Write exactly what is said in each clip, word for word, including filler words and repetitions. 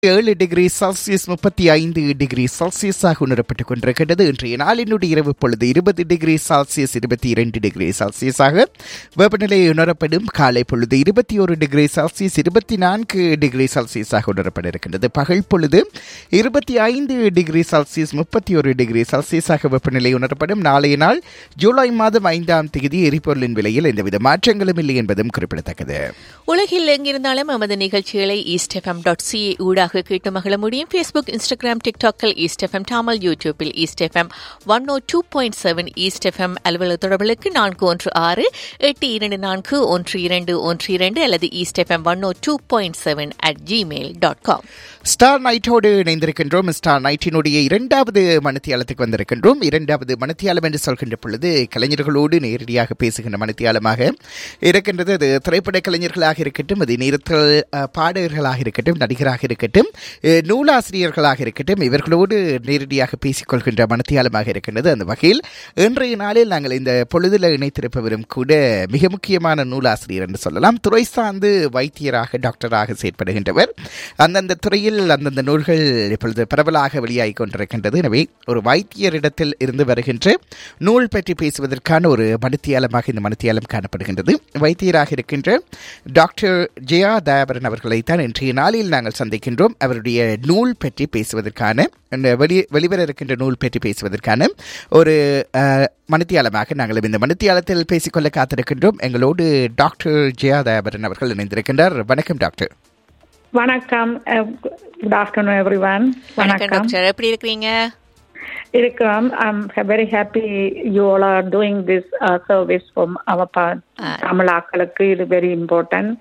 ஏழு degree Celsius முப்பத்தி ஐந்து டிகிரி செல்சியஸாக உணரப்பட்டுக் கொண்டிருக்கின்றது. இன்றைய நாளினுடைய இரவு பொழுது இருபது டிகிரி செல்சியஸ் இருபத்தி இரண்டு டிகிரி செல்சியஸாக வெப்பநிலை உணரப்படும். காலை பொழுது இருபத்தி ஒரு டிகிரி செல்சியஸ் இருபத்தி நான்கு டிகிரி செல்சியஸாக உணரப்பட இருக்கின்றது. பகல் பொழுது இருபத்தி ஐந்து டிகிரி செல்சியஸ் முப்பத்தி ஒரு டிகிரி செல்சியஸாக வெப்பநிலை உணரப்படும். நாளைய நாள் ஜூலை மாதம் ஐந்தாம் தேதி எரிபொருளின் விலையில் எந்தவித மாற்றங்களும் இல்லை என்பதும் குறிப்பிடத்தக்கது. உலகில் எங்கிருந்தாலும் நமது நிகழ்ச்சிகளை ஈஸ்ட் எஃப்எம் டாட் சிஏ ஊடாக கேட்டு மகிழ முடியும். Facebook, Instagram, டிக்டாக்கில் east FM Tamil, யூடியூபில் ஈஸ்ட் எஃப்எம் ஒன் ஓ two point seven east FM அலுவலக தொடர்புகளுக்கு நான்கு ஒன்று ஆறு எட்டு இரண்டு நான்கு ஒன்று இரண்டு ஒன்று இரண்டு அல்லது east FM one O two point seven at Gmail dot com. Star நைட்டோடு இணைந்திருக்கின்றோம். ஸ்டார் நைட்டினுடைய இரண்டாவது மணித்தியாலத்துக்கு வந்திருக்கின்றோம். இரண்டாவது மணித்தியாலம் என்று சொல்கின்ற பொழுது கலைஞர்களோடு நேரடியாக பேசுகின்ற மணித்தியாலமாக இருக்கின்றது. அது திரைப்பட கலைஞர்களாக இருக்கட்டும், அது நேரத்தில் பாடகர்களாக இருக்கட்டும், நடிகராக இருக்கட்டும், நூலாசிரியர்களாக இருக்கட்டும், இவர்களோடு நேரடியாக பேசிக்கொள்கின்ற மனத்தியாலமாக இருக்கின்றது. அந்த வகையில் இன்றைய நாளில் நாங்கள் இந்த பொழுதில் இணைத்திருப்பவரும் கூட மிக முக்கியமான நூலாசிரியர் என்று சொல்லலாம். துறை சார்ந்து வைத்தியராக, டாக்டராக செயற்படுகின்றவர். அந்தந்த துறையில் அந்தந்த நூல்கள் இப்பொழுது பரவலாக வெளியாகி கொண்டிருக்கின்றது. எனவே ஒரு வைத்தியரிடத்தில் இருந்து வருகின்ற நூல் பற்றி பேசுவதற்கான ஒரு மனத்தியாலமாக இந்த மனத்தியாலம் காணப்படுகின்றது. வைத்தியராக இருக்கின்ற டாக்டர் ஜெயா தயாபரன் அவர்களைத்தான் இன்றைய நாளில் நாங்கள் சந்திக்கின்றோம். அவருடைய நூல் பற்றி பேசுவதற்கான, வெளி வெளிவர இருக்கின்ற நூல் பற்றி பேசுவதற்கான ஒரு மணித்தியாலமாக நாங்கள் இந்த மணித்தியாலத்தில் பேசிக்கொள்ள காத்திருக்கின்றோம். எங்களோடு டாக்டர் ஜெயா தயாபரன் அவர்கள் இணைந்திருக்கின்றார். வணக்கம் டாக்டர். வணக்கம். Good afternoon everyone. வணக்கம் டாக்டர், எப்படி இருக்கீங்க? இருக்கிறோம். I'm very happy you all are doing this uh, service for our தமிழாக்களுக்கு. இது வெரி இம்பார்ட்டன்ட்.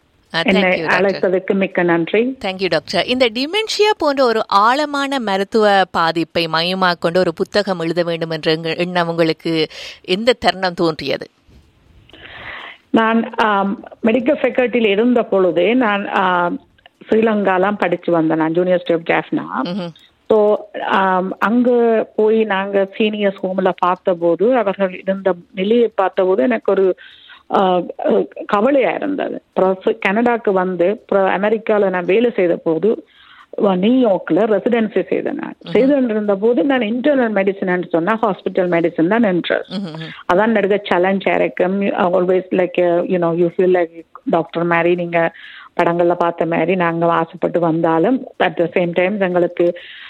என்னை அழைத்ததுக்கு மிக்க நன்றி. Thank you doctor. இந்த டிமென்ஷியா போன்ற ஒரு ஆழமான மருத்துவ பாதிப்பை மையமாக கொண்டு ஒரு புத்தகம் எழுத வேண்டும் என்ற எண்ணம் உங்களுக்கு எந்த தருணம் தோன்றியது? நான் மெடிக்கல் ஃபேக்கல்ட்டியில் இருந்த பொழுது நான் ஸ்ரீலங்காலாம் படிச்சு வந்தேன். நான் யூனிவர்சிட்டி ஆஃப் ஜாஃப்னா. ஸோ அங்கே போய் நாங்கள் சீனியர்ஸ் ஹோமில் பார்த்தபோது, அவர்கள் இருந்த நிலையை பார்த்தபோது எனக்கு ஒரு கவலையா இருந்தது. அப்புறம் கனடாக்கு வந்து அப்புறம் அமெரிக்காவில் நான் வேலை செய்த போது நியூயார்க்ல ரெசிடென்சி செய்தேன். நான் செய்து இருந்த போது நான் இன்டர்னல் மெடிசன் சொன்னா ஹாஸ்பிட்டல் மெடிசன் தான் இன்ட்ரெஸ்ட். அதான் நடுக்க சேலஞ்சா இருக்கும். Always like you know you feel like doctor மாதிரி நீங்க படங்கள்ல பார்த்த மாதிரி நாங்கள் ஆசைப்பட்டு வந்தாலும் அட் த சேம் டைம் எங்களுக்கு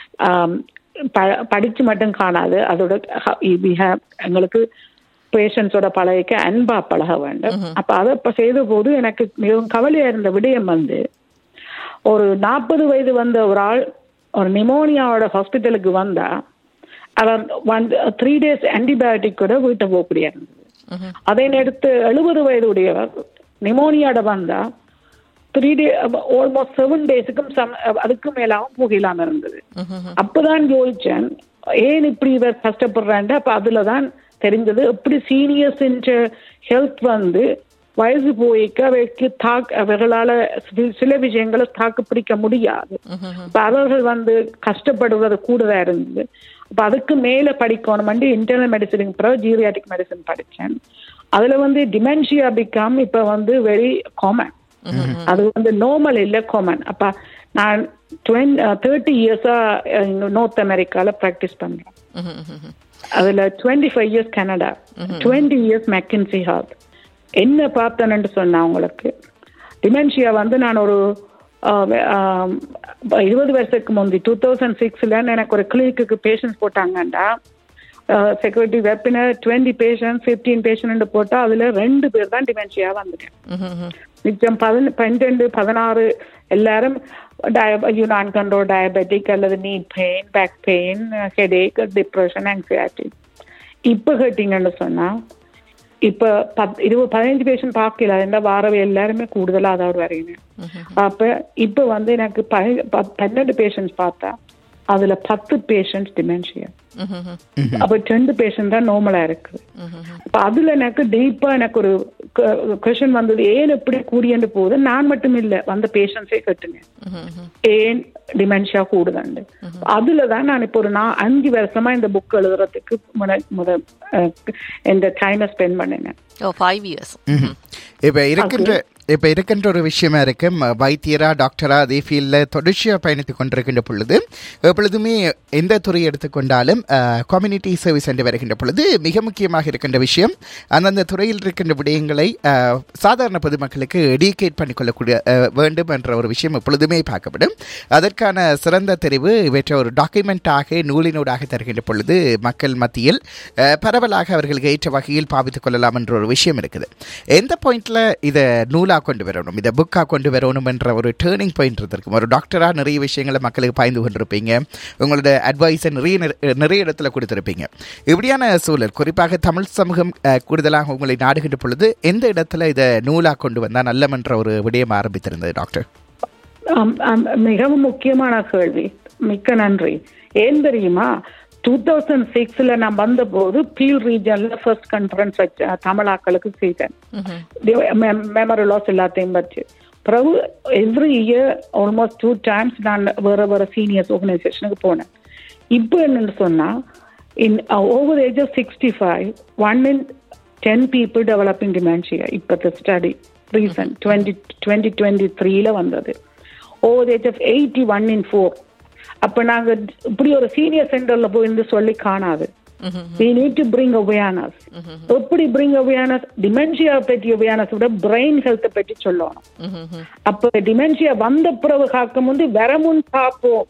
படிச்சு மட்டும் காணாது. அதோட எங்களுக்கு பேஷண்ட்ஸோட பழகிக்க அன்பா பழக வேண்டும். அப்ப அதை இப்ப செய்த போது எனக்கு மிகவும் கவலையா இருந்த விடயம் வந்து, ஒரு நாற்பது வயது வந்த ஒரு ஆள் ஒரு நிமோனியாவோட ஹாஸ்பிட்டலுக்கு வந்தா அவர் வந்து த்ரீ டேஸ் ஆன்டிபயோட்டிக் கூட வீட்டை போகக்கூடிய இருந்தது. அதை எடுத்து எழுபது வயது உடையவர் நிமோனியாவோட வந்தா three day almost seven டேஸுக்கும் some அதுக்கு மேலாவும் போகலாம இருந்தது. அப்பதான் யோசிச்சேன், ஏன் இப்படி இவர் கஷ்டப்படுறான். அப்ப அதுலதான் தெரிஞ்சது எப்படி சீனியர்ஸ் ஹெல்த் வந்து வயசு போய்க்க அவைக்கு தாக்கு அவர்களால சில விஷயங்களை தாக்கு பிடிக்க முடியாது. அவர்கள் வந்து கஷ்டப்படுவது கூடதான் இருந்தது. அப்ப அதுக்கு மேல படிக்கணும் வந்து இன்டர்னல் மெடிசன் பிறகு ஜீரியாட்டிக் மெடிசன் படிச்சேன். அதுல வந்து டிமென்ஷியா பிகம் இப்ப வந்து வெரி காமன். அது வந்து நார்மல் இல்ல, காமன். அப்ப நான் தேர்ட்டி இயர்ஸா நார்த் அமெரிக்கால பிராக்டிஸ் பண்றேன். அதுல twenty five years Canada, twenty years McKinsey health. என்ன பார்த்தேன்னு சொன்னா உங்களுக்கு டிமென்ஷியா வந்து நான் ஒரு இருபது வருஷத்துக்கு முந்தி டூ தௌசண்ட் சிக்ஸ்ல எனக்கு ஒரு கிளினிக்கு patients போட்டாங்கண்டா security வெப்பினர் twenty patient fifteen patient போட்டா அதுல ரெண்டு பேர் தான் டிமென்ஷியா வந்துட்டேன். மிச்சம் பதின பன்னெண்டு பதினாறு எல்லாரும் நான் கண்ட்ரோல் டயபெட்டிக் அல்லது நீ pain, back pain, headache, depression, anxiety. இப்ப கேட்டீங்கன்னு சொன்னா இப்ப பத் இருபது பதினஞ்சு பேஷண்ட் பார்க்கல, இந்த வாரவை எல்லாருமே கூடுதலா அதாவது வரையினேன். அப்ப இப்ப வந்து எனக்கு பன்னெண்டு பேஷண்ட்ஸ் பார்த்தா அதுல பத்து பேஷண்ட்ஸ் டிமென்ஷியா. அப்ப ரெண்டு பேஷண்ட் தான் நார்மலா இருக்கு. அப்ப அதுல எனக்கு டீப்பா எனக்கு ஒரு கொஸ்டின் வந்தது, ஏன் எப்படி கூடியண்டு போகுது. நான் மட்டும் இல்ல, வந்த பேஷண்ட்ஸே கேட்டுங்க ஏன் டிமென்ஷியா கூடுதாண்டு. அதுலதான் நான் இப்போ ஒரு நான் அஞ்சு வருஷமா இந்த புக் எழுதுறதுக்கு முத இந்த டைமை ஸ்பெண்ட் பண்ணினேன். இப்ப இருக்கின்ற இப்போ இருக்கின்ற ஒரு விஷயமா இருக்கு, வைத்தியரா டாக்டரா அதே ஃபீல்டில் தொடர்ச்சியாக பயணித்து கொண்டிருக்கின்ற பொழுது எப்பொழுதுமே எந்த துறையை எடுத்துக்கொண்டாலும் கம்யூனிட்டி சர்வீஸ் என்று வருகின்ற பொழுது மிக முக்கியமாக இருக்கின்ற விஷயம் அந்தந்த துறையில் இருக்கின்ற விடயங்களை சாதாரண பொதுமக்களுக்கு எடுகேட் பண்ணிக்கொள்ளக்கூடிய வேண்டும் என்ற ஒரு விஷயம் எப்பொழுதுமே பார்க்கப்படும். அதற்கான சிறந்த தெரிவு இவற்றை ஒரு டாக்குமெண்ட்டாக நூலினூடாக தருகின்ற பொழுது மக்கள் மத்தியில் பரவலாக அவர்களுக்கு ஏற்ற வகையில் பாவித்துக் கொள்ளலாம் என்ற ஒரு விஷயம் இருக்குது. எந்த பாயிண்ட்ல இதை நூலாக கொண்டு வரணும், இதை புக்காக கொண்டு வரணும் என்ற ஒரு டேர்னிங் பாயிண்ட் இருக்கும். ஒரு டாக்டராக நிறைய விஷயங்களை மக்களுக்கு பாய்ந்து கொண்டிருப்பீங்க, உங்களோட அட்வைஸை நிறைய நிறைய இடத்துல கொடுத்துருப்பீங்க. இப்படியான சூழல் குறிப்பாக தமிழ் சமூகம் கூடுதலாக உங்களை நாடுகின்ற பொழுது எந்த இடத்துல இதை நூலாக கொண்டு வந்தால் நல்லமென்ற ஒரு விடயம் ஆரம்பித்திருந்தது டாக்டர்? மிகவும் முக்கியமான கேள்வி, மிக்க நன்றி. ஏன் தெரியுமா, டூ தௌசண்ட் சிக்ஸ்ல நான் வந்த போது பீல் ரீஜன்ல ஃபர்ஸ்ட் கான்ஃபரன்ஸ் வச்ச தமிழாக்களுக்கு செய்தேன், மெமரி லாஸ் எல்லாத்தையும் வச்சு. பிறகு every year almost two times நான் வேற வேற சீனியர்ஸ் ஆர்கனைசேஷனுக்கு போனேன். இப்போ என்னன்னு சொன்னா, இன் over age of sixty five one in ten people developing dementia. இப்போ study recent twenty twenty twenty த்ரீல வந்தது. Over age of eighty one in four. அப்ப நாங்க இப்படி ஒரு சீனியர் சென்டர்ல போயிருந்து சொல்லி காணாது. we need to bring awareness. எப்படி bring awareness? டிமென்ஷியா பற்றி awareness விட பிரெயின் ஹெல்த் பற்றி சொல்லணும். அப்ப டிமென்ஷியா வந்த பிறகு காக்க முந்தி வரமுன் பார்ப்போம்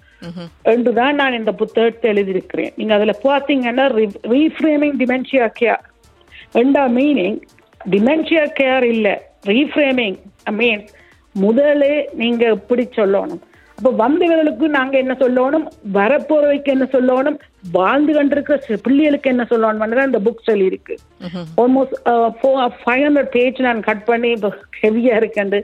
என்றுதான் நான் இந்த புத்தகத்தை எழுதியிருக்கிறேன். நீங்க அதுல பார்த்தீங்கன்னா ரீஃப்ரேமிங் டிமென்ஷியா கேர் ரெண்டா மீனிங். டிமென்ஷியா கேர் இல்ல, ரீஃப்ரேமிங் மீன்ஸ் முதலே நீங்க எப்படி சொல்லணும். அப்ப வந்தவர்களுக்கு நாங்க என்ன சொல்லணும், வரப்போறவைக்கு என்ன சொல்லணும், வாழ்ந்து கண்டிருக்கிற பிள்ளைகளுக்கு என்ன சொல்லணும் இந்த புக் சொல்லி இருக்கு. ஆல்மோஸ்ட் ஃபைவ் ஹண்ட்ரட் பேஜ் நான் கட் பண்ணி ஹெவியா இருக்கு,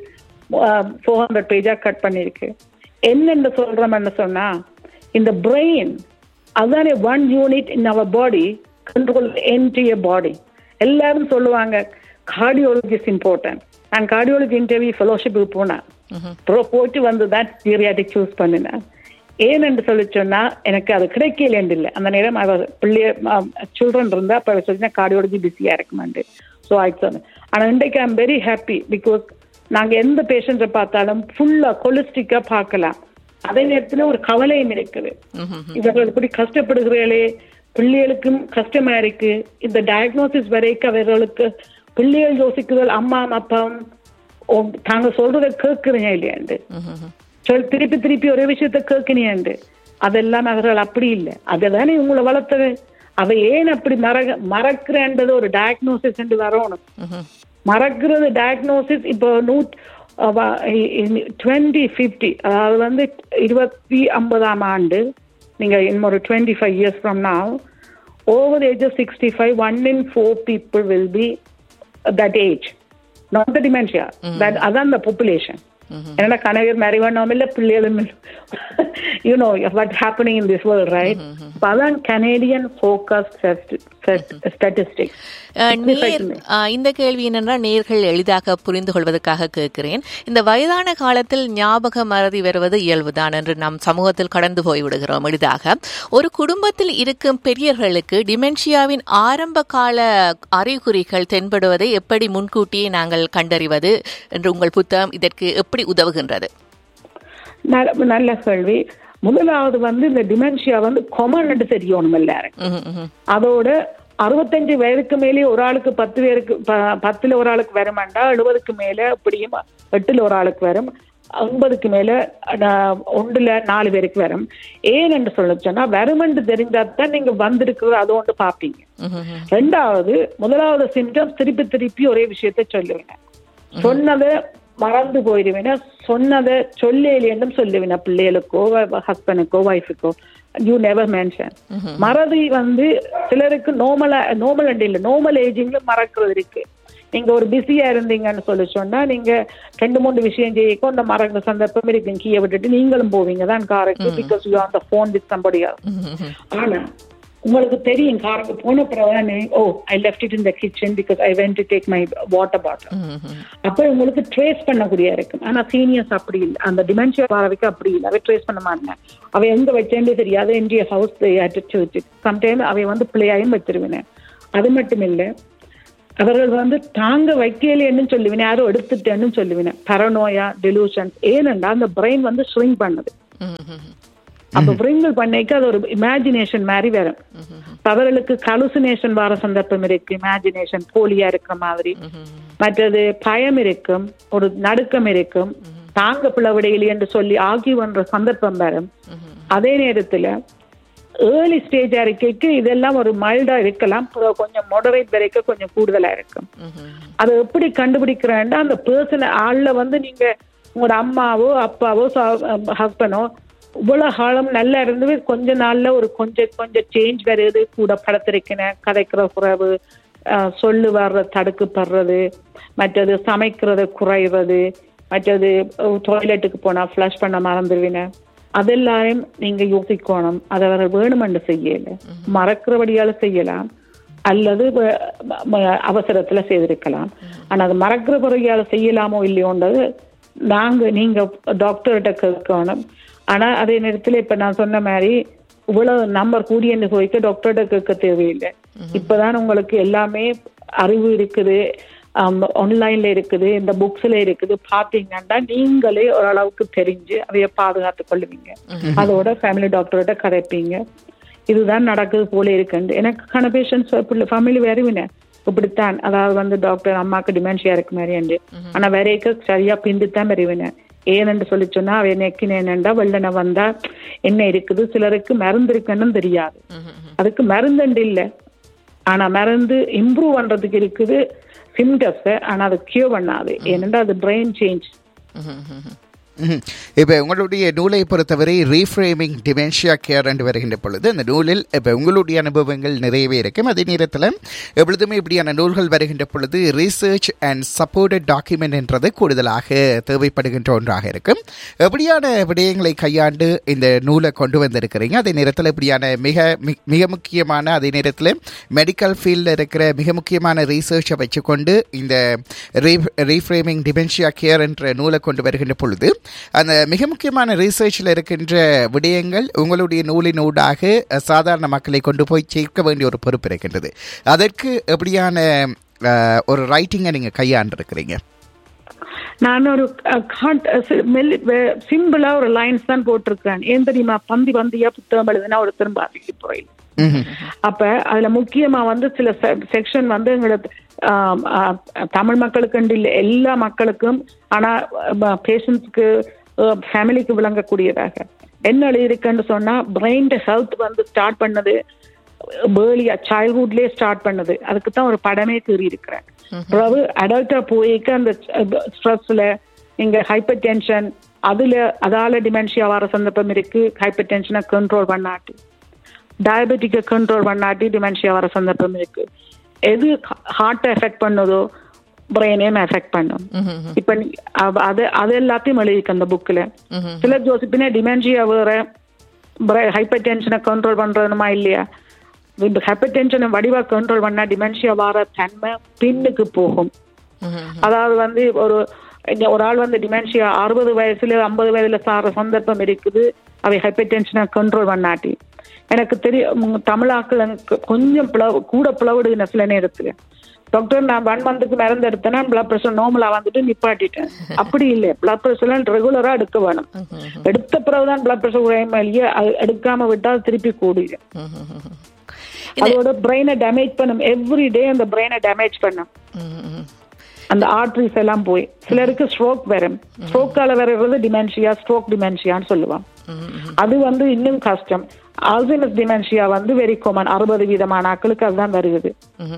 ஃபோர் ஹண்ட்ரட் பேஜா கட் பண்ணிருக்கு. என்னென்னு சொல்றோம்னு சொன்னா, இந்த பிரெயின் அதானே ஒன் யூனிட் இன் அவர் பாடி கண்ட்ரோல் என்டையர் பாடி. எல்லாரும் சொல்லுவாங்க கார்டியாலஜி இஸ் இம்பார்ட்டன்ட். நான் கார்டியாலஜி இன்டர்வியூ ஃபெலோஷிப்புக்கு போனேன், போயிட்டு வந்து தான் பீரியாடிக் சூஸ் பண்ணினேன். ஏன்னு சொல்லி சொன்னா எனக்கு அது கிடைக்கல இல்லை அந்த நேரம். பிள்ளைய சில்ட்ரன் இருந்தா அப்ப சொல்லினா கார்டியாலஜி பிஸியா இருக்குமாண்டு. ஸோ ஆயிடுச்சு சொன்னேன். ஆனா இன்றைக்கு I am very happy because நாங்க எந்த பேஷண்ட்டை பார்த்தாலும் ஃபுல்லா கொலிஸ்டிக்கா பார்க்கலாம். அதே நேரத்துல ஒரு கவலையும் இருக்குது, இவர்கள் இப்படி கஷ்டப்படுகிறீர்களே, பிள்ளைகளுக்கும் கஷ்டமா இருக்கு. இந்த டயக்னோசிஸ் வரைக்கும் அவர்களுக்கு பிள்ளைகள் யோசிக்குதல் அம்மா அப்பாவும் தாங்க சொல்றத கேட்கிறீங்க இல்லையாண்டு சொல், திருப்பி திருப்பி ஒரே விஷயத்த கேட்கணியாண்டு. அதெல்லாம் அவர்கள் அப்படி இல்லை, அதைதானே உங்களை வளர்த்தது. அவ ஏன் அப்படி மறக்க மறக்கிறன்றது ஒரு டயக்னோசிஸ் என்று வரணும். மறக்கிறது டயக்னோசிஸ் இப்போ நூட் டுவெண்ட்டி பிப்டி அதாவது வந்து இருபத்தி ஐம்பதாம் ஆண்டு நீங்க இன்னொரு twenty five years from now over age of sixty five one in four people will be that age, not the dementia. Mm-hmm. That other the population. என்னடா கணவர் மறைவனும் இல்லை பிள்ளைகளும் இல்லை. You know what's happening in this world, right? அதான் Canadian focus statistics. இந்த கேள்வி என்னன்னா, நேர்கள் எளிதாக புரிந்து கொள்வதற்காக கேட்கிறேன். இந்த வயதான காலத்தில் ஞாபக மறதி வருவது இயல்புதான் என்று நாம் சமூகத்தில் கடந்து போய்விடுகிறோம் எளிதாக. ஒரு குடும்பத்தில் இருக்கும் பெரியவர்களுக்கு டிமென்ஷியாவின் ஆரம்ப கால அறிகுறிகள் தென்படுவதை எப்படி முன்கூட்டியே நாங்கள் கண்டறிவது என்று உங்கள் புத்தகம் இதற்கு எப்படி உதவுகின்றது? நல்ல கேள்வி. முதலாவது வந்து இந்த டிமென்ஷியா வந்து காமன் தெரியணும் எல்லாரும். அதோட அறுபத்தஞ்சு வயதுக்கு மேலே ஒரு ஆளுக்கு பத்து பேருக்கு பத்துல ஒரு ஆளுக்கு வருமாண்டா, எழுபதுக்கு மேல இப்படியும் எட்டுல ஒரு ஆளுக்கு வரும், ஐம்பதுக்கு மேல ஒன்றுல நாலு பேருக்கு வரும். ஏன் என்று சொல்ல சொன்னா வருமென்று தெரிஞ்சாதான் நீங்க வந்திருக்கிறது அது ஒன்று பாப்பீங்க. ரெண்டாவது முதலாவது சிம்டம்ஸ் திருப்பி திருப்பி ஒரே விஷயத்த சொல்லுவேன், சொன்னதை மறந்து போயிடுவேன்னா, சொன்னதை சொல்லேன் சொல்லுவேன் பிள்ளைகளுக்கோ ஹஸ்பண்டுக்கோ ஒய்ஃபுக்கோ. You never mention. மறதி வந்து சிலருக்கு நார்மலா நார்மல் அண்ட் இல்லை நார்மல் ஏஜிங்ல மறக்கிறது இருக்கு. நீங்க ஒரு பிஸியா இருந்தீங்கன்னு சொல்லி சொன்னா நீங்க ரெண்டு மூணு விஷயம் செய்யக்கும் இந்த மறக்கிற சந்தர்ப்பம் இருக்கு. கீழே விட்டுட்டு நீங்களும் போவீங்க தான் காருக்கு, because you on the phone with somebody else. ஆனா உங்களுக்கு தெரியும் காருக்கு போன பிறகு ஓ I left it in the kitchen because I went to take my water bottle. அப்ப உங்களுக்கு ட்ரேஸ் பண்ணக்கூடிய இருக்கும். ஆனா சீனியர்ஸ் அப்படி இல்லை, அந்த டிமென்ஷியா வரவைக்கு அப்படி இல்லை, அவை ட்ரேஸ் பண்ண மாட்டேன். அவை எங்க வச்சேன்னு தெரியாது, இந்திய ஹவுஸ் சம்டைம் அவை வந்து பிள்ளையாயும் வச்சிருவேன். அது மட்டும் இல்லை, அவர்கள் வந்து தாங்க வைக்கலைன்னு சொல்லுவேன், யாரோ எடுத்துட்டேன்னு சொல்லுவேன். பரனோயா, டெலூஷன். ஏனென்றா அந்த பிரெயின் வந்து ஸ்விங் பண்ணுது. அப்ப பிரிங்கிள் பண்ணிக்க அது ஒரு இமேஜினேஷன் மாதிரி வரும். அவர்களுக்கு கலுசினேஷன் வர சந்தர்ப்பம் இருக்கு, இமேஜினேஷன் போலியா இருக்கிற மாதிரி. மற்றது பயம் இருக்கும், ஒரு நடுக்கம் இருக்கும், தாங்க பிளவிடையில என்று சொல்லி ஆகி வந்த சந்தர்ப்பம் வரும். அதே நேரத்துல ஏர்லி ஸ்டேஜ் அறிக்கைக்கு இதெல்லாம் ஒரு மைல்டா இருக்கலாம், கொஞ்சம் மொடரேட் வரைக்கும் கொஞ்சம் கூடுதலா இருக்கும். அதை எப்படி கண்டுபிடிக்கிறேன்னா அந்த பர்சன் ஆள்ல வந்து நீங்க உங்களோட அம்மாவோ அப்பாவோ ஹஸ்பண்டோ இவ்வளவு காலம் நல்லா இருந்து கொஞ்ச நாள்ல ஒரு கொஞ்சம் கொஞ்சம் சேஞ்ச் வருது, கூட படத்திருக்கின கதைக்கிற குறைவு, சொல்லு வர்ற தடுக்கப்படுறது, மற்றது சமைக்கிறது குறைவது, மற்றது டாய்லெட்டுக்கு போனா ஃபிளஷ் பண்ண மறந்துடுவின, அதெல்லாரையும் நீங்க யோசிக்கணும். அதை அவர்கள் வேணுமென்று செய்யல, மறக்கிறபடியால செய்யலாம் அல்லது அவசரத்துல செய்திருக்கலாம். ஆனா அது மறக்கிறபடியால செய்யலாமோ இல்லையோன்றது நாங்க நீங்க டாக்டர்கிட்ட கேட்கணும். ஆனா அதே நேரத்துல இப்ப நான் சொன்ன மாதிரி இவ்வளவு நம்பர் கூடிய போய்க்க டாக்டர்கிட்ட கேட்க தேவையில்லை. இப்பதான் உங்களுக்கு எல்லாமே அறிவு இருக்குது, ஆன்லைன்ல இருக்குது, இந்த புக்ஸ்ல இருக்குது. பாத்தீங்கன்னா நீங்களே ஓரளவுக்கு தெரிஞ்சு அதைய பாதுகாத்துக் கொள்ளுவீங்க. அதோட ஃபேமிலி டாக்டர்கிட்ட கதைப்பீங்க. இதுதான் நடக்குது போல இருக்கு. எனக்கான பேஷன்ஸ் ஃபேமிலி வருவின இப்படித்தான், அதாவது வந்து டாக்டர் அம்மாக்கு டிமென்ஷியா இருக்கு மாதிரி என்று, ஆனா வரைக்க சரியா பிந்துத்தான் வருவின. ஏனென்று சொல்லி சொன்னா அவ நெக்கினேன்டா வெள்ளன வந்தா என்ன இருக்குது, சிலருக்கு மருந்து இருக்குன்னு தெரியாது, அதுக்கு மருந்து இல்லை. ஆனா மருந்து இம்ப்ரூவ் பண்றதுக்கு இருக்குது சிம்டம்ஸ், ஆனா அதை கியூர் பண்ணாது. ஏனென்றா அது பிரெயின் சேஞ்ச். இப்போ உங்களுடைய நூலை பொறுத்தவரை ரீஃப்ரேமிங் டிமென்ஷியா கேர் என்று வருகின்ற பொழுது அந்த நூலில் இப்போ உங்களுடைய அனுபவங்கள் நிறையவே இருக்கும். அதே நேரத்தில் எப்பொழுதுமே இப்படியான நூல்கள் வருகின்ற பொழுது ரீசர்ச் அண்ட் சப்போர்ட்டட் டாக்குமெண்ட் என்றது கூடுதலாக தேவைப்படுகின்ற ஒன்றாக இருக்கும். எப்படியான விடயங்களை கையாண்டு இந்த நூலை கொண்டு வந்திருக்கிறீங்க? அதே நேரத்தில் இப்படியான மிக மிக முக்கியமான அதே நேரத்தில் மெடிக்கல் ஃபீல்டில் இருக்கிற மிக முக்கியமான ரீசர்ச்சை வச்சுக்கொண்டு இந்த ரீ ரீஃப்ரேமிங் டிமென்ஷியா கேர் என்ற நூலை கொண்டு வருகின்ற பொழுது அந்த மிக முக்கியமான ரிசர்ச்சில் இருக்கின்ற விடயங்கள் உங்களுடைய நூலின் ஊடாக சாதாரண மக்களை கொண்டு போய் சேர்க்க வேண்டிய ஒரு பொறுப்பு இருக்கின்றது. அதற்கு எப்படியான ஒரு ரைட்டிங்கை நீங்க கையாண்டிருக்கிறீங்க? நான் ஒரு சிம்பிளா ஒரு லைன்ஸ் தான் போட்டிருக்கேன். ஏன் தெரியுமா, பந்தி பந்தியா புத்தகம் எழுதுனா ஒரு திரும்ப அதிக புறையில். அப்ப அதுல முக்கியமா வந்து சில செக்ஷன் வந்து எங்களோட தமிழ் மக்களுக்கு இல்லை எல்லா மக்களுக்கும், ஆனா பேஷண்ட்ஸ்க்கு ஃபேமிலிக்கு விளங்கக்கூடியதாக என்ன எழுதியிருக்குன்னு சொன்னா, பிரெயின் ஹெல்த் வந்து ஸ்டார்ட் பண்ணது பேர்லியா சைல்ட்ஹுட்லயே ஸ்டார்ட் பண்ணது. அதுக்கு தான் ஒரு படமே கீறி இருக்கிறேன். அதாவது அடல்ட்டா போய்க்க அந்த ஸ்ட்ரெஸ்ல நீங்க ஹைப்பர் டென்ஷன், அதுல அதால டிமென்ஷியா வர சந்தர்ப்பம் இருக்கு. ஹைப்பர் டென்ஷனை கண்ட்ரோல் பண்ணாட்டி, டயபெட்டிக்கை கண்ட்ரோல் பண்ணாட்டி டிமென்ஷியா வர சந்தர்ப்பம் இருக்கு. எது ஹார்ட்டை எஃபெக்ட் பண்ணுதோ பிரெயினையும் எஃபெக்ட் பண்ணும். இப்ப அது அது எல்லாத்தையும் எழுதிருக்கு அந்த புக்ல. சில ஜோசிப்பினே டிமென்ஷியா வேற, ஹைப்பர் டென்ஷனை கண்ட்ரோல் பண்றதுமா இல்லையா, ஹைப்பர் டென்ஷனை வடிவா கண்ட்ரோல் பண்ணா டிமென்ஷியா வர தன்மை பின்னுக்கு போகும். அதாவது வந்து ஒரு ஒரு ஆள் வந்து டிமென்ஷியா அறுபது வயசுல ஐம்பது வயதுல சார சந்தர்ப்பம் இருக்குது, அவை ஹைப்பர் டென்ஷனை கண்ட்ரோல் பண்ணாட்டி. எனக்கு தெரியும் தமிழாக்கள் கொஞ்சம் பிளவு கூட பிளவுடுகிற சில நேரத்துல. டாக்டர் நான் ஒன் மந்த்துக்கு மருந்து எடுத்தேன்னா பிளட் பிரஷர் நார்மலா வந்துட்டு நிப்பாட்டிட்டேன். அப்படி இல்லை, பிளட் பிரஷர் ரெகுலரா எடுக்க வேணும். எடுத்த பிறகுதான் பிளட் பிரஷர் குறையாம இல்லையா, எடுக்காம விட்டால் திருப்பி கூடிடும். அதோட பிரெயினை டேமேஜ் பண்ணும். எவ்ரி டே அந்த பிரெயினை டேமேஜ் பண்ணும். அந்த ஆர்டரிஸ் எல்லாம் போய் சிலருக்கு ஸ்ட்ரோக் வரும். ஸ்ட்ரோக்கால வர்றது டிமென்ஷியா, ஸ்ட்ரோக் டிமென்ஷியான்னு சொல்லுவான். அது வந்து இன்னும் கஷ்டம். அல்சைமர்ஸ் டிமென்ஷியா வந்து வெரி காமன், அறுபது விதமான ஆட்களுக்கு அதுதான் வருகிறது.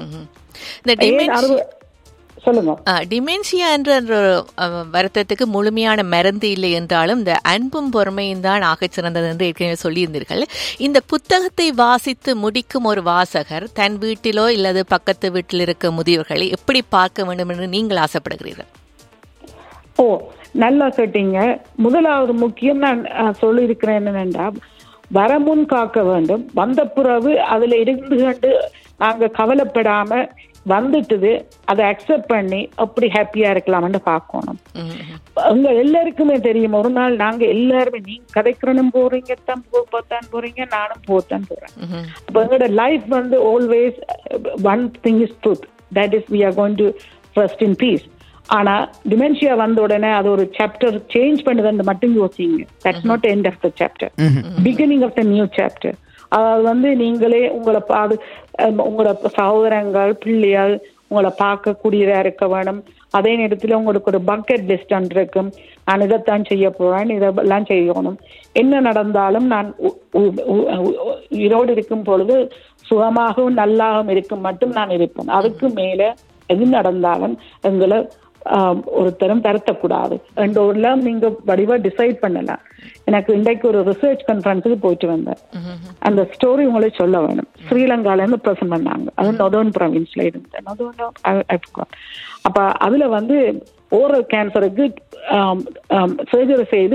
சொல்லுங்க. டிமென்ஷியா என்ற வருத்தத்துக்கு முழுமையான மருந்து இல்லை என்றாலும் இந்த அன்பும் பொறுமையும் தான் ஆகச் சிறந்தது என்று ஏற்கனவே சொல்லியிருந்தீர்கள். இந்த புத்தகத்தை வாசித்து முடிக்கும் ஒரு வாசகர் தன் வீட்டிலோ இல்லது பக்கத்து வீட்டில் இருக்க முதியவர்களை எப்படி பார்க்க வேண்டும் என்று நீங்கள் ஆசைப்படுகிறீர்கள்? ஓ, நல்லா கேட்டீங்க. முதலாவது முக்கியம் நான் சொல்லியிருக்கிறேன் என்னென்றா, வரமுன் காக்க வேண்டும். வந்த பிறகு அதுல இருந்து கண்டு நாங்க கவலைப்படாம வந்துட்டுது அதை அக்செப்ட் பண்ணி அப்படி ஹாப்பியா இருக்கலாம்னு பார்க்கணும். உங்க எல்லாருக்குமே தெரியும், ஒரு நாள் நாங்க எல்லாருமே நீங்க கதைக்கிறனும் போறீங்க தான் போத்தான் போறீங்க, நானும் போத்தான் போறேன். அப்ப எங்களோட லைஃப் வந்து always one thing is truth. that is we are going to rest in peace. ஆனா டிமென்ஷியா வந்த உடனே அது ஒரு சாப்டர் சேஞ்ச் பண்ணுதுன்னு மட்டும் யோசிங்க. That's not end of the chapter, beginning of the new chapter. அதாவது வந்து நீங்களே உங்களை பாது உங்களோட சகோதரங்கள் பிள்ளைகள் உங்களை பார்க்கக்கூடியதா இருக்க வேணும். அதே நேரத்தில் உங்களுக்கு ஒரு பக்கெட் லிஸ்ட் ஒன்று இருக்கும். நான் இதைத்தான் செய்ய போறேன், இதெல்லாம் செய்யணும். என்ன நடந்தாலும் நான் உயிரோடு இருக்கும் பொழுது சுகமாகவும் நல்லாகவும் இருக்கும் மட்டும் நான் இருப்பேன். அதுக்கு மேல எது நடந்தாலும் எங்களை ஒருத்தரும் தரத்தக்கூடாது என்றெல்லாம் நீங்க வடிவா டிசைட் பண்ணலாம். எனக்கு இன்றைக்கு ஒரு ரிசர்ச் கான்ஃபரன்ஸுக்கு போயிட்டு வந்தேன். அந்த ஸ்டோரி உங்களை சொல்ல வேணும். ஸ்ரீலங்கால இருந்து பிரசன்ட் பண்ணாங்க. அது நொதர்ன் ப்ரொவின்ஸ்ல இருந்து. அப்ப அதுல வந்து ஓரல் கேன்சருக்கு சர்ஜரி செய்து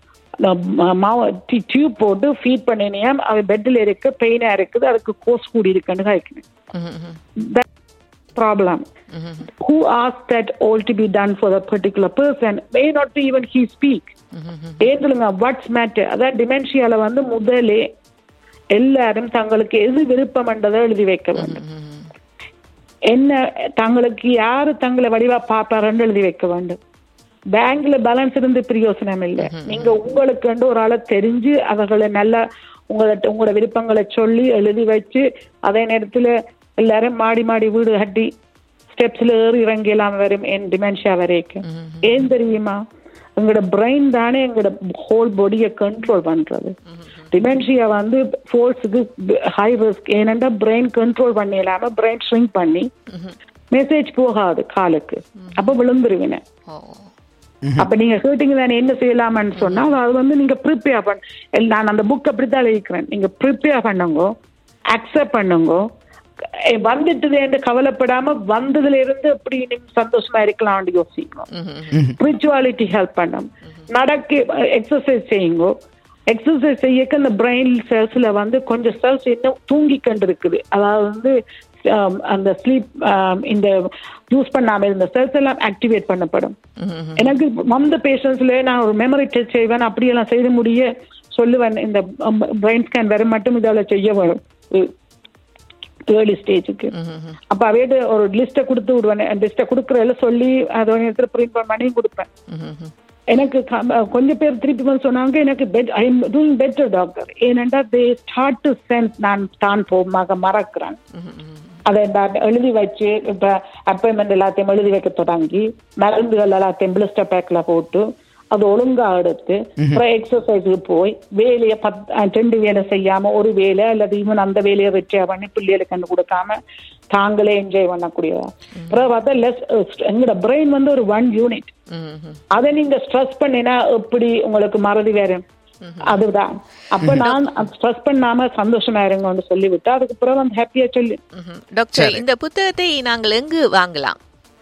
டியூப் போட்டு ஃபீட் பண்ணினியா, அது பெட்ல இருக்கு, பெயினா இருக்குது, அதுக்கு கோர்ஸ் கூடி இருக்குன்னு கேட்கணும். Problem. Mm-hmm. Who asked that all to be done for a particular person? May not be even he speak. ஏதுங்க what's matter? அதான் டிமென்ஷியால வந்து முதலே எல்லாரும் தங்களுக்கு எது விருப்பம் என்றதை எழுதி வைக்க வேண்டும். என்ன தங்களுக்கு யாரு தங்களை வடிவா பாப்பாருன்னு எழுதி வைக்க வேண்டும். பேங்க்ல பேலன்ஸ் இருந்து பிரயோசனம் இல்லை. நீங்க உங்களுக்கு ஒரு ஆளை தெரிஞ்சு அவர்களை நல்லா உங்களை உங்களோட விருப்பங்களை சொல்லி எழுதி வச்சு அதே நேரத்துல எல்லாரும் மாடி மாடி வீடு கட்டி ஸ்டெப்ஸ்ல ஏறி இறங்கி எல்லாம் வரும் என் டிமென்ஷியா வரைக்கும். ஏன் தெரியுமா? எங்களோட பிரெயின் தானே எங்களோட ஹோல் பாடியை கண்ட்ரோல் பண்றது. டிமென்ஷியா வந்து ஃபோர்ஸுக்கு ஹை ரிஸ்க். ஏனென்றா பிரெயின் கண்ட்ரோல் பண்ணி இல்லாம பிரெயின் ஷ்ரிங்க் பண்ணி மெசேஜ் போகாது காலுக்கு. அப்ப விழுந்துருவின. அப்ப நீங்க கேட்டீங்க தானே என்ன செய்யலாமன்னு சொன்னா அது வந்து நீங்க ப்ரிப்பேர் பண்ண. நான் அந்த புக் அப்படித்தான் எழுதிக்கிறேன். நீங்க ப்ரிப்பேர் பண்ணுங்க, அக்செப்ட் பண்ணுங்க. வந்துட்டுது என்று கவலைப்படாம வந்ததுல இருந்து எப்படி நீங்க சந்தோஷமா இருக்கலாம் யோசிக்கணும். ஸ்பிரிச்சுவாலிட்டி ஹெல்ப் பண்ணும். நடக்க எக்ஸசைஸ் செய்யுங்க. எக்ஸசைஸ் செய்யக்க இந்த பிரெயின் செல்ஸ்ல வந்து கொஞ்சம் செல்ஸ் இன்னும் தூங்கி கொண்டு இருக்குது. அதாவது வந்து அந்த ஸ்லீப் இந்த யூஸ் பண்ணாம இந்த செல்ஸ் எல்லாம் ஆக்டிவேட் பண்ணப்படும். எனக்கு வந்த பேஷண்ட்ஸ்ல நான் ஒரு மெமரி டெஸ்ட் செய்வேன், அப்படியெல்லாம் செய்து முடிய சொல்லுவேன். இந்த பிரெயின் ஸ்கேன் வர மட்டும் இதால செய்ய வரும் ஏர்லி ஸ்டேஜுக்கு. அப்ப அவையிட்டு ஒரு லிஸ்ட கொடுத்து விடுவேன். லிஸ்ட கொடுக்கறதுல சொல்லி அதை நேரத்தில் பிரிண்ட் பண்ணி கொடுப்பேன். எனக்கு கொஞ்சம் பேர் திருப்பி வந்து சொன்னாங்க எனக்கு I am doing better doctor. ஏனென்றா தே ஸ்டார்ட் டு சென்ஸ் நான் தான் போமாக மறக்கிறேன். அதை எழுதி வச்சு இப்ப அப்பாயின்மெண்ட் எல்லாத்தையும் எழுதி வைக்க தொடங்கி மருந்துகள் எல்லாத்தையும் பிளிஸ்டர் பேக்ல போட்டு அது ஒழுங்கா எடுத்து அப்புறம் எக்ஸசைஸுக்கு போய் வேலையை பத் ரெண்டு வேலை செய்யாம ஒரு வேலை அல்லது ஈவன் அந்த வேலையை வெற்றியா பண்ணி பிள்ளைகளுக்கு கண்டு கொடுக்காம தாங்களே என்ஜாய் பண்ணக்கூடியதா. அப்புறம் பார்த்தா லெஸ் எங்களோட பிரெயின் வந்து ஒரு ஒன் யூனிட். அதை நீங்க ஸ்ட்ரெஸ் பண்ணினா எப்படி உங்களுக்கு மறதி வேற. அதுதான் அப்ப நான் ஸ்ட்ரெஸ் பண்ணாம சந்தோஷமா இருங்கன்னு சொல்லிவிட்டு அதுக்கப்புறம் வந்து ஹாப்பியா சொல்லி. டாக்டர், இந்த புத்தகத்தை நாங்கள் எங்கு வாங்கலாம்?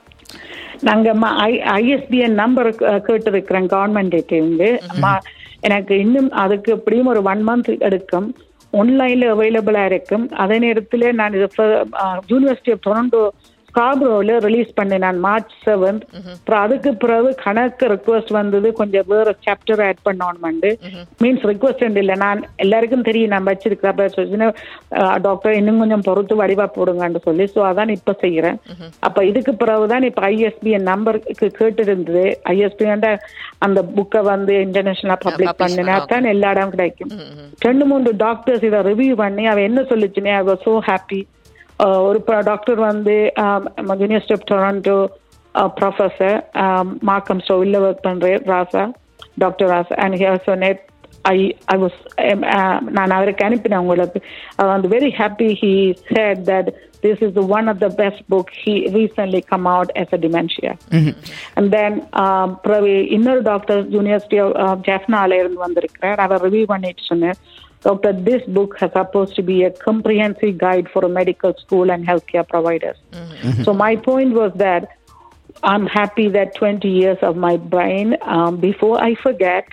நாங்க ஐஎஸ்பிஎன் நம்பர் கேட்டிருக்கிறேன் கவர்மெண்ட் இருந்து. எனக்கு இன்னும் அதுக்கு எப்படியும் ஒரு ஒன் மந்த் எடுக்கும். ஆன்லைன்ல அவைலபிளா இருக்கும். அதே நேரத்துல நான் யூனிவர்சிட்டி ஆஃப் டொரண்டோ ஸ்கார்பரோல ரிலீஸ் பண்ணேன் நான் மார்ச் செவன்த். அப்புறம் அதுக்கு பிறகு கணக்கு ரிக்வஸ்ட் வந்தது கொஞ்சம் வேற சாப்டர் ஆட் பண்ணணும். மீன்ஸ் ரிக்வஸ்ட் இல்லை, நான் எல்லாருக்கும் தெரியும் நான் வச்சிருக்கிறேன். டாக்டர் இன்னும் கொஞ்சம் பொறுத்து வடிவா போடுங்கன்னு சொல்லி ஸோ அதான் இப்ப செய்யறேன். அப்ப இதுக்கு பிறகுதான் இப்ப ஐஎஸ்பிஎன் நம்பருக்கு கேட்டு இருந்தது. ஐஎஸ்பிஎன் அந்த புக்கை வந்து இன்டர்நேஷனலா பப்ளிக் பண்ணினா தான் எல்லா இடம் கிடைக்கும். ரெண்டு மூன்று டாக்டர்ஸ் இதை ரிவ்யூ பண்ணி அவ என்ன சொல்லிச்சுனே ஐ வாஸ் சோ ஹாப்பி. ஒரு டாக்டர் வந்து யூனிவர்சிட்டி ஆஃப் டொரண்டோ ப்ரொஃபஸர் மார்க்கம் ஸ்டோவில் ஒர்க் பண்றேன் ராசா doctor Rasa and he also net I I was நான் அவருக்கு அனுப்பினேன் உங்களுக்கு. வந்து very happy. He chat that this is the one of the best book he recently come out as a dementia. Mm-hmm. And then um pravi இன்னொரு doctor university of ஜெஃப்னால இருந்து வந்திருக்கிறார். அவர் review பண்ணிட்டு சொன்னார், Doctor, this book has supposed to be a comprehensive guide for a medical school and healthcare providers. Mm-hmm. So my point was that I'm happy that twenty years of my brain, um, before I forget,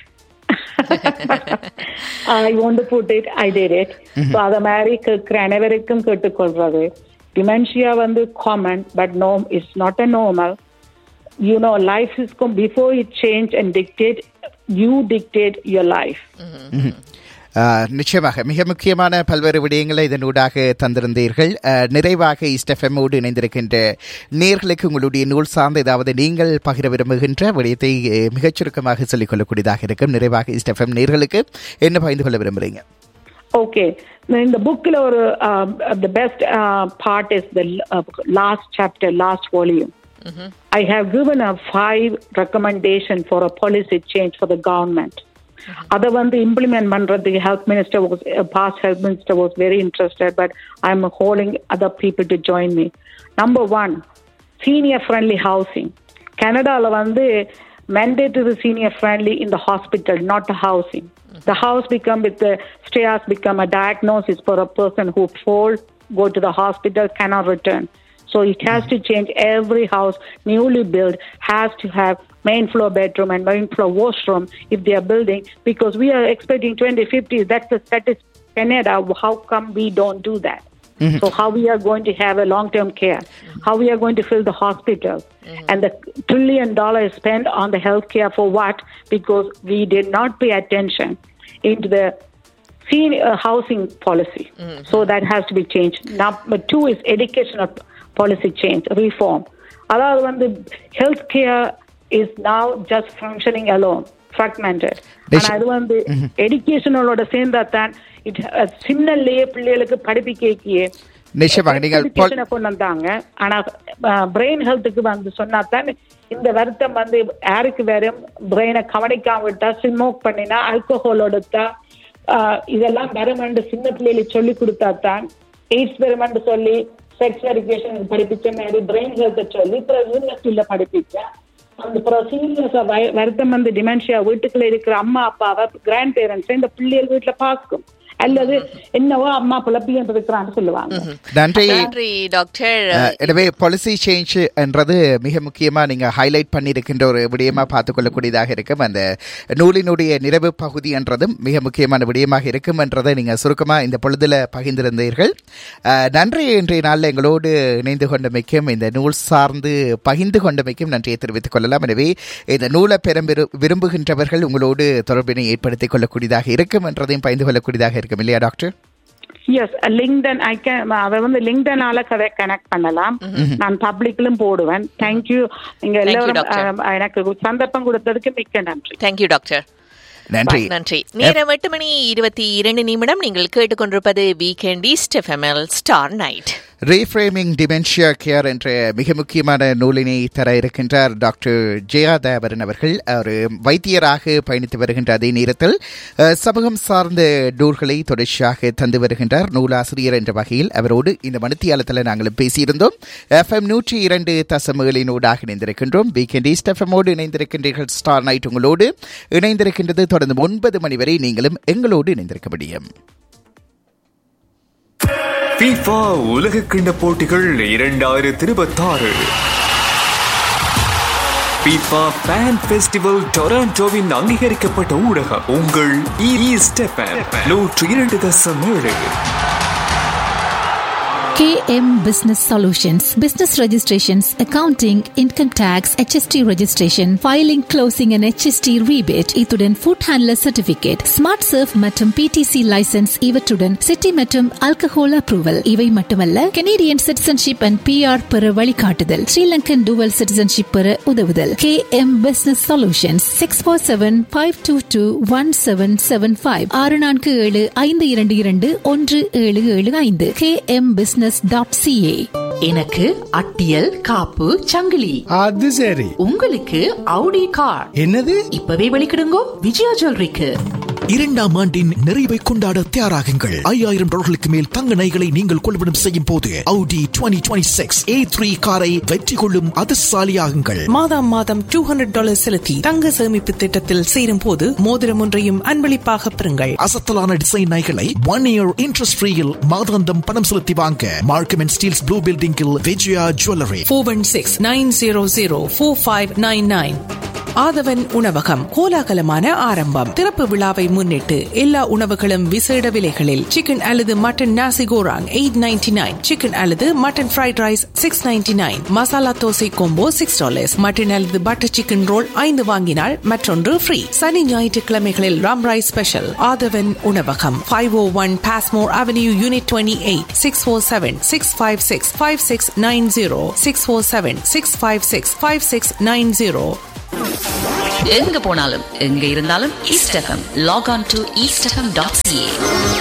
I want to put it, I did it. Mm-hmm. So the மாதிரி அனைவருக்கும் கேட்டுக்கொள்றது, dementia வந்து common, but no, it's not a normal. you know, life is come before it change and dictate, you dictate your life. Mm-hmm. நிச்சயமாக மிக முக்கியமான பல்வேறு விடயங்களை இதனூடாக தந்திருந்தீர்கள். நிறைவாக ஈஸ்ட் எஃப்எம்மோடு இணைந்திருக்கின்ற நேர்களுக்கு உங்களுடைய நூல் சார்ந்த ஏதாவது நீங்கள் பகிர விரும்புகின்ற விடயத்தை மிகச் சுருக்கமாக சொல்லிக் கொள்ளக்கூடியதாக இருக்கும். நிறைவாக ஈஸ்ட் எஃப்எம் நேர்களுக்கு என்ன பகிர்ந்து கொள்ள விரும்புகிறீங்க? ஓகே, இந்த புக்கில் ஒரு the best uh, part is the uh, last chapter, last volume. Mm-hmm. I have given a five recommendation for a policy change for the government. Other one, the implement the health minister was, uh, past health minister was very interested, but I'm holding other people to join me. Number one, senior friendly housing. Canada வந்து mandatory senior friendly in the hospital, not the housing. Mm-hmm. The house become with the stairs become a diagnosis for a person who fall, go to the hospital, cannot return. So it has mm-hmm. to change. Every house newly built has to have main floor bedroom and main floor washroom if they are building, because we are expecting twenty fifty. That's the status Canada. How come we don't do that? Mm-hmm. So how we are going to have a long-term care? Mm-hmm. How we are going to fill the hospitals? Mm-hmm. And the trillion dollars spent on the healthcare for what? Because we did not pay attention into the senior housing policy. Mm-hmm. So that has to be changed. Number two is educational policy change, reform. Other one, the healthcare is now just functioning alone, fragmented. And அது வந்து எஜுகேஷனோட சேர்ந்தா தான் it சின்னல்லையே பிள்ளைகளுக்கு படிப்பிக்கே நிச்சயமாக கொண்டு வந்தாங்க. ஆனா brain ஹெல்த்துக்கு வந்து சொன்னா தான் இந்த வருத்தம் வந்து யாருக்கு வரும், பிரெயினை கவனிக்காம விட்டா, ஸ்மோக் பண்ணினா, ஆல்கஹால் எடுத்தா, இதெல்லாம் வருமென்று சின்ன பிள்ளைகளுக்கு சொல்லி கொடுத்தா தான், எய்ட்ஸ் வருமென்று சொல்லி செக்ஸ் எஜுகேஷன் படிப்பிச்ச மாதிரி பிரெயின் ஹெல்த்தை சொல்லி அப்புறம் யூனிவர்சிட்டியில படிப்பிச்சேன். அந்த ப்ரொசீஜர்ஸ வருத்தம் வந்து டிமென்ஷியா வீட்டுக்குள்ள இருக்கிற அம்மா அப்பாவை கிராண்ட் பேரண்ட்ஸ் இந்த பிள்ளைகள் வீட்டுல பார்க்கும், அல்லது என்னவோ அம்மா புலப்பியம் இருக்கிறான்னு சொல்லுவாங்க. நன்றி டாக்டர். எனவே பாலிசி சேஞ்ச் என்றது மிக முக்கியமா நீங்க ஹைலைட் பண்ணியிருக்கின்ற ஒரு விடயமா பார்த்துக் கொள்ளக்கூடியதாக இருக்கும். அந்த நூலினுடைய நிறைவு பகுதி என்றதும் மிக முக்கியமான விடயமாக இருக்கும் என்றதை நீங்க சுருக்கமா இந்த பொழுதுல பகிர்ந்திருந்தீர்கள். நன்றி. இன்றைய நாளில் எங்களோடு இணைந்து கொண்டமைக்கும் இந்த நூல் சார்ந்து பகிர்ந்து கொண்டமைக்கும் நன்றியை தெரிவித்துக் கொள்ளலாம். எனவே இந்த நூலை பெற விரும்புகின்றவர்கள் உங்களோடு தொடர்பினை ஏற்படுத்திக் கொள்ளக்கூடியதாக இருக்கும் என்றதையும் பகிர்ந்து கொள்ளக்கூடியதாக இருக்கும் இல்லையா doctor? S, LinkedIn I can அவ வந்து லிங்க்டனால கனெக்ட் பண்ணலாம். நான் பப்ளிக்லும் போடுவேன். தேங்க்யூ. நீங்க எல்லாரும் எனக்கு சந்தர்ப்பம் கொடுத்ததுக்கு மிக்க நன்றி. Thank you doctor. நன்றி. நன்றி. நேரம் எட்டு மணி இருபத்தி இரண்டு நிமிடம். நீங்கள் கேட்டுக்கொண்டிருப்பது weekend east எஃப்எம்எல் star night. Reframing dementia care என்ற மிக முக்கியமான நூலினை தர இருக்கின்றார் டாக்டர் ஜெயா தயாபரன் அவர்கள். ஒரு வைத்தியராக பயணித்து வருகின்ற அதே நேரத்தில் சமூகம் சார்ந்த நூல்களை தொடர்ச்சியாக தந்து வருகின்றார். நூலாசிரியர் என்ற வகையில் அவரோடு இந்த மணித்தியாலத்தில் நாங்களும் பேசியிருந்தோம். எஃப்எம் நூற்றி இரண்டு தசமகளினூடாக இணைந்திருக்கின்றோம். வீக்கெண்ட் ஈஸ்ட் எஃப்எம்மோடு இணைந்திருக்கின்றீர்கள். ஸ்டார் நைட் உங்களோடு இணைந்திருக்கின்றது. தொடர்ந்து ஒன்பது மணி வரை நீங்களும் எங்களோடு இணைந்திருக்க முடியும். FIFA உலக கிண்ண போட்டிகள் இரண்டாயிரத்தி இருபத்தி ஆறு FIFA Fan Festival டொராண்டோவின் அங்கீகரிக்கப்பட்ட ஊடகம் உங்கள் ஈஸ்ட் எஃப்எம் நூற்றி இரண்டு தசம் ஏழு. K M Business Solutions, business registrations, accounting, income tax, H S T registration, filing, closing and H S T rebate, இத்துடன் food handler certificate, smart surf மற்றும் P T C license, இவற்றுடன் city மற்றும் alcohol approval. இவை மட்டுமல்ல, Canadian citizenship and P R பெற வழிகாட்டுதல், Sri Lankan dual citizenship பெற உதவுதல். K M Business Solutions, six four seven, five two two, one seven seven five, ஆறு நான்கு ஏழு ஐந்து இரண்டு இரண்டு ஒன்று ஏழு ஏழு ஐந்து. K M Business dot C A. எனக்கு அட்டியல் காப்பு சங்கிலி. அது சரி. உங்களுக்கு Audi கார். என்னது? இப்பவே வெளிக்கிடுங்கோ விஜயா ஜுவல்லரிக்கு. இரண்டாம் ஆண்டின் நிறைவை கொண்டாட தயாராகுங்கள். ஐயாயிரம் டாலர்களுக்கு மேல் தங்க நகைகளை நீங்கள் கொள்வனம் செய்யும் போது Audi twenty twenty-six A three காரை வெற்றி கொள்ளும் அதிர்ஷ்டசாலியாகுங்கள். மாதம் மாதம் two hundred dollars செலுத்தி தங்க சேமிப்பு திட்டத்தில் சேரும் போது மோதிரம் ஒன்றையும் அன்பளிப்பாக பெறுங்கள். அசத்தலான டிசைன் நகைகளை ஒன் இயர் இன்ட்ரெஸ்ட் ஃப்ரீயில் மாதாந்தம் பணம் செலுத்தி வாங்க மார்க்கம் அண்ட் ஸ்டீல்ஸ் ப்ளூ பில்டிங்கில் Vijaya jewellery. four one six, nine zero zero, four five nine nine. ஆதவன் உணவகம் கோலாகலமான ஆரம்பம். திறப்பு விழாவை முன்னிட்டு எல்லா உணவுகளும் விசேட விலைகளில். சிக்கன் அல்லது மட்டன் நாசி go wrong eight ninety nine, chicken அல்லது mutton fried rice six ninety nine, masala dosa combo six dollars, mutton அல்லது பட்டர் சிக்கன் ரோல் ஐந்து வாங்கினால் மற்றொன்று ஃப்ரீ. சனி ஞாயிற்றுக்கிழமைகளில் ராம் ரைஸ் ஸ்பெஷல். ஆதவன் உணவகம், ஃபைவ் ஓ one Passmore avenue, unit twenty eight, six four seven six five six five six nine zero, six four seven six five six five six nine zero. எங்க போனாலும் எங்க இருந்தாலும் east FM lock on to east FM dot CA.